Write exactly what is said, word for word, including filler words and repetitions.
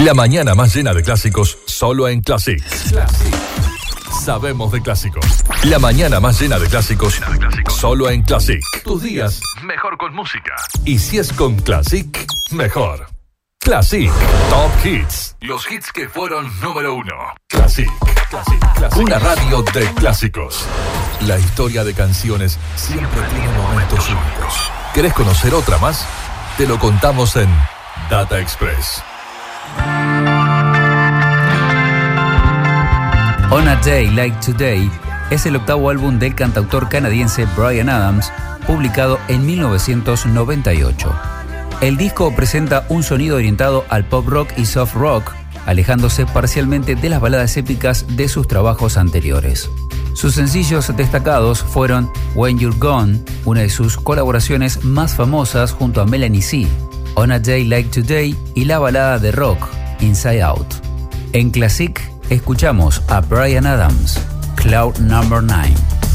La mañana más llena de clásicos, solo en Classic. Classic. Sabemos de clásicos. La mañana más llena de clásicos, llena de clásicos, solo en Classic. Tus días mejor con música. Y si es con Classic, mejor. Classic Top Hits. Los hits que fueron número uno. Classic. Classic. Classic. Una radio de clásicos. La historia de canciones siempre tiene momentos únicos. ¿Querés conocer otra más? Te lo contamos en Data Express. On a Day Like Today es el octavo álbum del cantautor canadiense Bryan Adams, publicado en mil novecientos noventa y ocho. El disco presenta un sonido orientado al pop rock y soft rock, alejándose parcialmente de las baladas épicas de sus trabajos anteriores. Sus sencillos destacados fueron When You're Gone, una de sus colaboraciones más famosas junto a Melanie C, On a Day Like Today y la balada de rock Inside Out. En Classic escuchamos a Bryan Adams, Cloud Number nueve.